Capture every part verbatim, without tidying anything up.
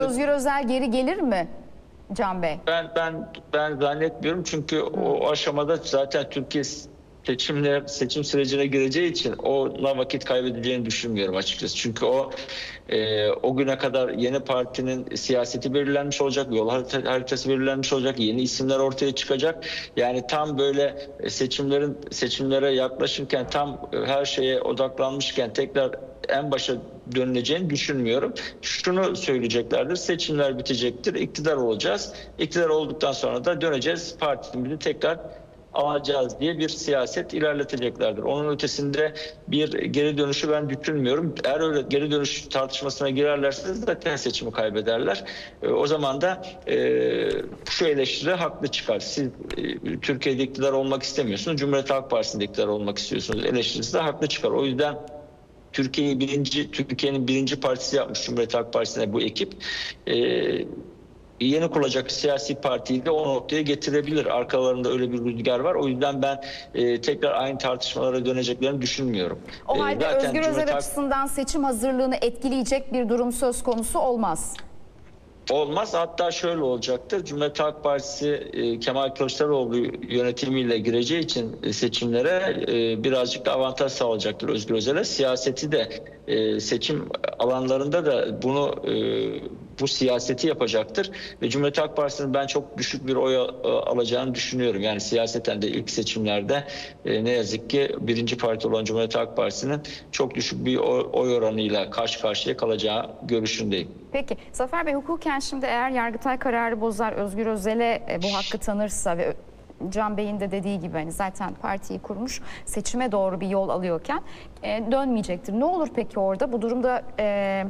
Özgür Özel geri gelir mi Can Bey? Ben ben ben zannetmiyorum çünkü Hı. o aşamada zaten Türkiye seçimler seçim sürecine gireceği için ona vakit kaybedeceğini düşünmüyorum açıkçası. Çünkü o e, o güne kadar yeni partinin siyaseti belirlenmiş olacak, yol haritası belirlenmiş olacak, yeni isimler ortaya çıkacak. Yani tam böyle seçimlerin seçimlere yaklaşırken tam her şeye odaklanmışken tekrar en başa dönüleceğini düşünmüyorum. Şunu söyleyeceklerdir: seçimler bitecektir, iktidar olacağız. İktidar olduktan sonra da döneceğiz, partimizi tekrar alacağız diye bir siyaset ilerleteceklerdir. Onun ötesinde bir geri dönüşü ben düşünmüyorum. Eğer öyle geri dönüş tartışmasına girerlerse zaten seçimi kaybederler. E, o zaman da e, şu eleştiri haklı çıkar. Siz e, Türkiye'de iktidar olmak istemiyorsunuz, Cumhuriyet Halk Partisi'nde iktidar olmak istiyorsunuz. Eleştirisi de haklı çıkar. O yüzden Türkiye'yi birinci, Türkiye'nin birinci partisi yapmış Cumhuriyet Halk Partisi'ne bu ekip. E, yeni kurulacak siyasi partiyi de o noktaya getirebilir. Arkalarında öyle bir rüzgar var. O yüzden ben e, tekrar aynı tartışmalara döneceklerini düşünmüyorum. O halde e, zaten Özgür Özel Cumhuriyet açısından seçim hazırlığını etkileyecek bir durum söz konusu olmaz. Olmaz. Hatta şöyle olacaktır. Cumhuriyet Halk Partisi e, Kemal Kılıçdaroğlu yönetimiyle gireceği için e, seçimlere e, birazcık da avantaj sağlayacaktır Özgür Özel'e. Siyaseti de e, seçim alanlarında da bunu e, bu siyaseti yapacaktır. Ve Cumhuriyet Halk Partisi'nin ben çok düşük bir oy alacağını düşünüyorum. Yani siyaseten de ilk seçimlerde e, ne yazık ki birinci parti olan Cumhuriyet Halk Partisi'nin çok düşük bir oy, oy oranıyla karşı karşıya kalacağı görüşündeyim. Peki Zafer Bey, hukuken şimdi eğer Yargıtay kararı bozar, Özgür Özel'e bu hakkı tanırsa ve Can Bey'in de dediği gibi hani zaten partiyi kurmuş, seçime doğru bir yol alıyorken e, dönmeyecektir. Ne olur peki orada? Bu durumda e,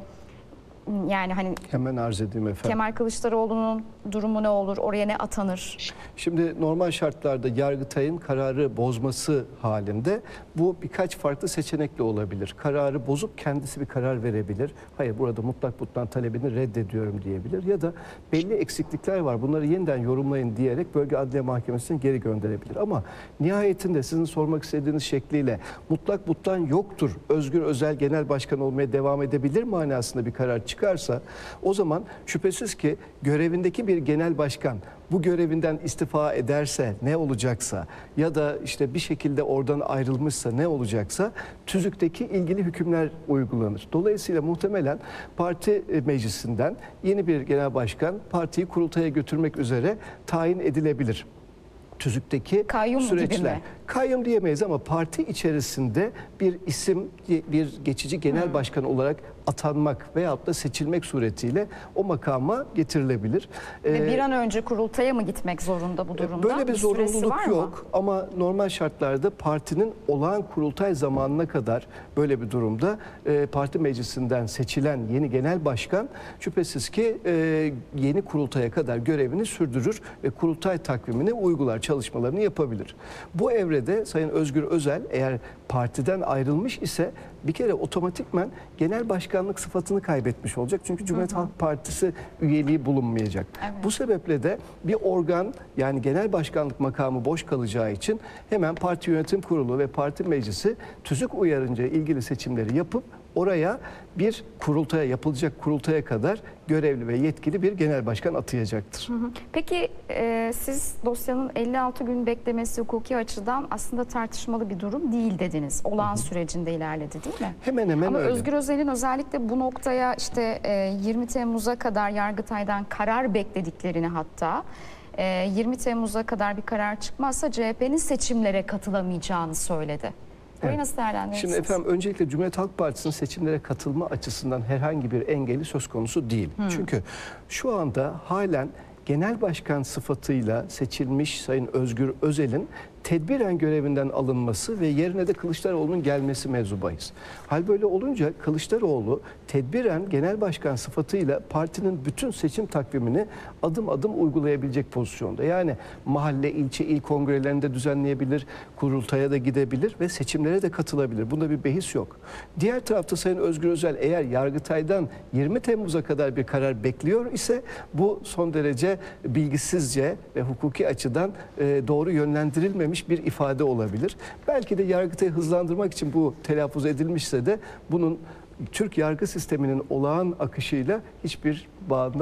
yani hani hemen arz edeyim efendim. Kemal Kılıçdaroğlu'nun durumu ne olur? Oraya ne atanır? Şimdi normal şartlarda Yargıtay'ın kararı bozması halinde bu birkaç farklı seçenekle olabilir. Kararı bozup kendisi bir karar verebilir. Hayır, burada mutlak butlan talebini reddediyorum diyebilir. Ya da belli eksiklikler var, bunları yeniden yorumlayın diyerek Bölge Adliye Mahkemesi'ne geri gönderebilir. Ama nihayetinde sizin sormak istediğiniz şekliyle mutlak butlan yoktur, Özgür Özel genel başkan olmaya devam edebilir manasında bir karar çıkarsa, o zaman şüphesiz ki görevindeki bir genel başkan bu görevinden istifa ederse ne olacaksa ya da işte bir şekilde oradan ayrılmışsa ne olacaksa tüzükteki ilgili hükümler uygulanır. Dolayısıyla muhtemelen parti meclisinden yeni bir genel başkan partiyi kurultaya götürmek üzere tayin edilebilir. Tüzükteki kayyum süreçler. Kayyum diyemeyiz ama parti içerisinde bir isim, bir geçici genel hmm. başkan olarak atanmak veyahut da seçilmek suretiyle o makama getirilebilir. Ve ee, bir an önce kurultaya mı gitmek zorunda bu durumda? Böyle bir, bir zorunluluk yok mı? Ama normal şartlarda partinin olağan kurultay zamanına kadar böyle bir durumda e, parti meclisinden seçilen yeni genel başkan şüphesiz ki e, yeni kurultaya kadar görevini sürdürür ve kurultay takvimini uygular, çalışmalarını yapabilir. Bu evrede Sayın Özgür Özel eğer partiden ayrılmış ise bir kere otomatikmen genel başkanlık sıfatını kaybetmiş olacak. Çünkü Cumhuriyet hı hı. Halk Partisi üyeliği bulunmayacak. Evet. Bu sebeple de bir organ, yani genel başkanlık makamı boş kalacağı için hemen parti yönetim kurulu ve parti meclisi tüzük uyarınca ilgili seçimleri yapıp oraya bir kurultaya, yapılacak kurultaya kadar görevli ve yetkili bir genel başkan atayacaktır. Hı hı. Peki e, siz dosyanın elli altı gün beklemesi hukuki açıdan aslında tartışmalı bir durum değil dediniz. Olağan hı hı. sürecinde ilerledi değil mi? Hemen hemen Ama öyle. Özgür Özel'in özellikle bu noktaya işte e, yirmi Temmuz'a kadar Yargıtay'dan karar beklediklerini, hatta e, yirmi Temmuz'a kadar bir karar çıkmazsa C H P'nin seçimlere katılamayacağını söyledi. Evet. Nasıl değerlendirirsiniz? Şimdi efendim, öncelikle Cumhuriyet Halk Partisi'nin seçimlere katılma açısından herhangi bir engeli söz konusu değil. Hmm. Çünkü şu anda halen genel başkan sıfatıyla seçilmiş Sayın Özgür Özel'in tedbiren görevinden alınması ve yerine de Kılıçdaroğlu'nun gelmesi mevzu bahis. Hal böyle olunca Kılıçdaroğlu tedbiren genel başkan sıfatıyla partinin bütün seçim takvimini adım adım uygulayabilecek pozisyonda. Yani mahalle, ilçe, il kongrelerinde düzenleyebilir, kurultaya da gidebilir ve seçimlere de katılabilir. Bunda bir behis yok. Diğer tarafta Sayın Özgür Özel eğer Yargıtay'dan yirmi Temmuz'a kadar bir karar bekliyor ise bu son derece bilgisizce ve hukuki açıdan doğru yönlendirilmemiş bir ifade olabilir. Belki de Yargıtay'ı hızlandırmak için bu telaffuz edilmişse de bunun Türk yargı sisteminin olağan akışıyla hiçbir bağından